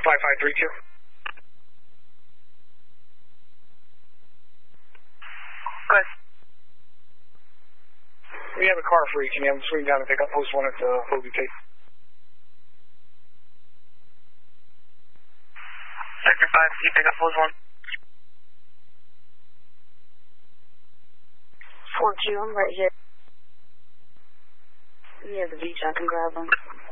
5532. Good. We have a car for you. Can you have them swing down and pick up post 1 at Bogey Case? Sector 5, can you pick up post 1? 4-2, I'm right here. Yeah, the beach, I can grab them.